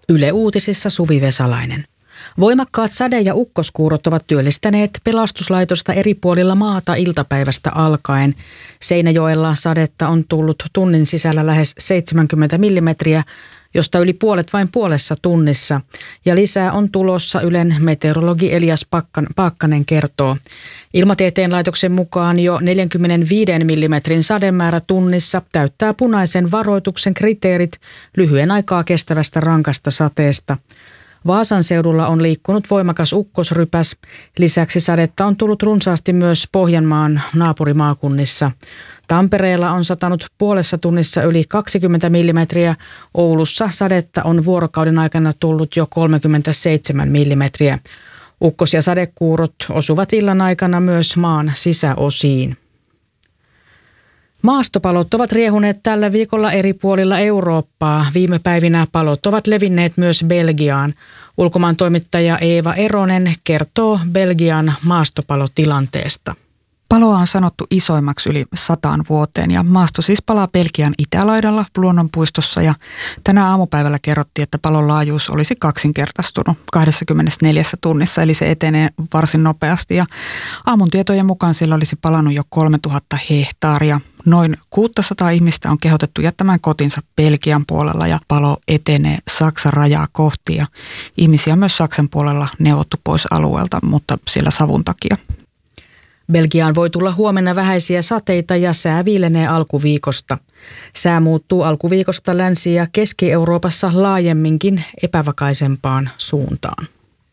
Yle Uutisissa Suvi Vesalainen. Voimakkaat sade- ja ukkoskuurot ovat työllistäneet pelastuslaitosta eri puolilla maata iltapäivästä alkaen. Seinäjoella sadetta on tullut tunnin sisällä lähes 70 millimetriä, josta yli puolet vain puolessa tunnissa. Ja lisää on tulossa, Ylen meteorologi Elias Paakkanen kertoo. Ilmatieteen laitoksen mukaan jo 45 millimetrin sademäärä tunnissa täyttää punaisen varoituksen kriteerit lyhyen aikaa kestävästä rankasta sateesta. Vaasan seudulla on liikkunut voimakas ukkosrypäs. Lisäksi sadetta on tullut runsaasti myös Pohjanmaan naapurimaakunnissa. Tampereella on satanut puolessa tunnissa yli 20 millimetriä. Oulussa sadetta on vuorokauden aikana tullut jo 37 millimetriä. Ukkos- ja sadekuurot osuvat illan aikana myös maan sisäosiin. Maastopalot ovat riehuneet tällä viikolla eri puolilla Eurooppaa. Viime päivinä palot ovat levinneet myös Belgiaan. Ulkomaantoimittaja Eeva Eronen kertoo Belgian maastopalotilanteesta. Paloa on sanottu isoimmaksi yli 100 vuoteen ja maasto siis palaa Belgian itälaidalla luonnonpuistossa ja tänä aamupäivällä kerrottiin, että palon laajuus olisi kaksinkertaistunut 24 tunnissa, eli se etenee varsin nopeasti ja aamun tietojen mukaan sillä olisi palannut jo 3000 hehtaaria. Noin 600 ihmistä on kehotettu jättämään kotinsa Belgian puolella ja palo etenee Saksan rajaa kohti ja ihmisiä myös Saksan puolella neuvottu pois alueelta, mutta sillä savun takia. Belgiaan voi tulla huomenna vähäisiä sateita ja sää viilenee alkuviikosta. Sää muuttuu alkuviikosta Länsi- ja Keski-Euroopassa laajemminkin epävakaisempaan suuntaan.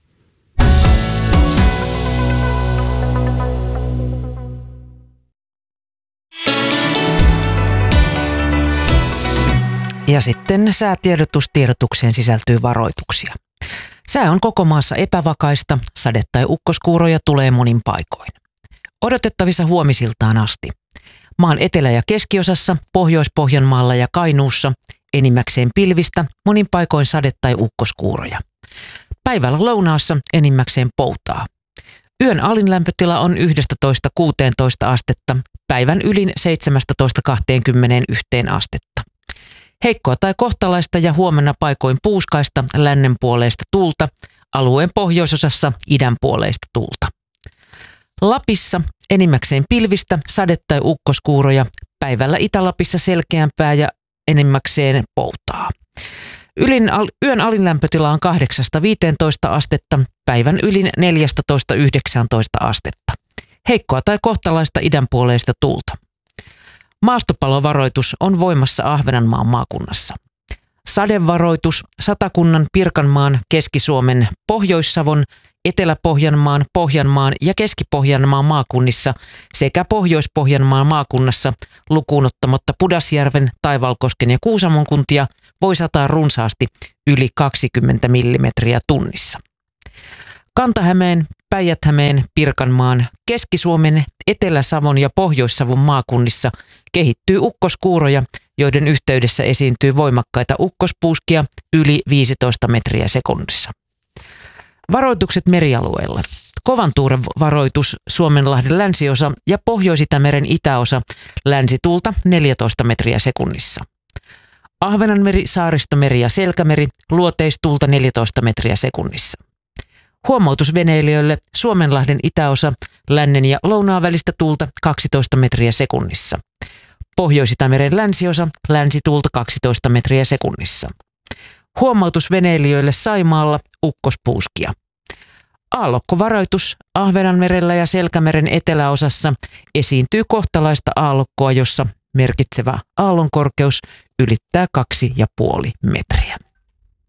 Ja sitten säätiedotukseen sisältyy varoituksia. Sää on koko maassa epävakaista, sade- tai ukkoskuuroja tulee monin paikoin. Odotettavissa huomisiltaan asti. Maan etelä- ja keskiosassa, Pohjois-Pohjanmaalla ja Kainuussa enimmäkseen pilvistä, monin paikoin sade- tai ukkoskuuroja. Päivällä lounaassa enimmäkseen poutaa. Yön alinlämpötila on 11–16 astetta, päivän ylin 17–21 astetta. Heikkoa tai kohtalaista ja huomenna paikoin puuskaista lännenpuoleista tuulta, alueen pohjoisosassa idänpuoleista tuulta. Lapissa enimmäkseen pilvistä, sade- tai ukkoskuuroja, päivällä Itä-Lapissa selkeämpää ja enimmäkseen poutaa. Yön alinlämpötila on 8–15 astetta, päivän ylin 14–19 astetta. Heikkoa tai kohtalaista idänpuoleista tuulta. Maastopalovaroitus on voimassa Ahvenanmaan maakunnassa. Sadevaroitus Satakunnan, Pirkanmaan, Keski-Suomen, Pohjois-Savon, Etelä-Pohjanmaan, Pohjanmaan ja Keski-Pohjanmaan maakunnissa sekä Pohjois-Pohjanmaan maakunnassa lukuun ottamatta Pudasjärven, Taivalkosken ja Kuusamon kuntia voi sataa runsaasti yli 20 millimetriä tunnissa. Kanta-Hämeen, Päijät-Hämeen, Pirkanmaan, Keski-Suomen, Etelä-Savon ja Pohjois-Savon maakunnissa kehittyy ukkoskuuroja, joiden yhteydessä esiintyy voimakkaita ukkospuuskia yli 15 metriä sekunnissa. Varoitukset merialueella. Kovan tuuren varoitus Suomenlahden länsiosa ja Pohjois-Itämeren itäosa, länsituulta 14 metriä sekunnissa. Ahvenanmeri, Saaristomeri ja Selkämeri, luoteistuulta 14 metriä sekunnissa. Huomautus veneilijöille Suomenlahden itäosa, lännen ja lounaan välistä tuulta 12 metriä sekunnissa. Pohjois-Itämeren länsiosa, länsituulta 12 metriä sekunnissa. Huomautus veneilijöille Saimaalla, ukkospuuskia. Aallokkovaroitus Ahvenanmerellä ja Selkämeren eteläosassa esiintyy kohtalaista aallokkoa, jossa merkitsevä aallonkorkeus ylittää 2,5 metriä.